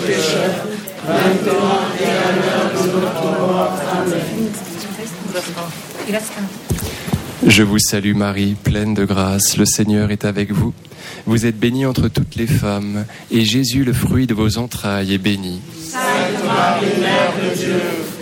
pécheurs, maintenant et à l'heure de notre mort. Amen. Je vous salue Marie, pleine de grâce, le Seigneur est avec vous. Vous êtes bénie entre toutes les femmes, et Jésus, le fruit de vos entrailles, est béni. Sainte Marie, Mère de Dieu,